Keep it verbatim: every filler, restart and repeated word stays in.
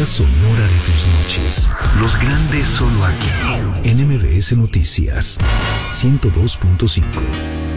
banda sonora de tus noches. Los grandes solo aquí. En M B S Noticias ciento dos punto cinco.